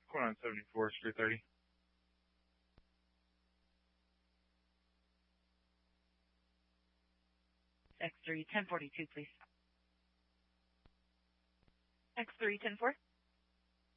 Going on 74, Street 30. X3 1042, please. X3 10-4.